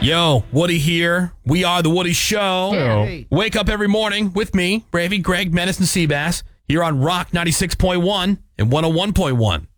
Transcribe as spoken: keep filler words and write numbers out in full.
Yo, Woody here. We are The Woody Show. Hey. Wake up every morning with me, Bravey, Greg, Menace, and Seabass here on Rock ninety-six point one and one oh one point one.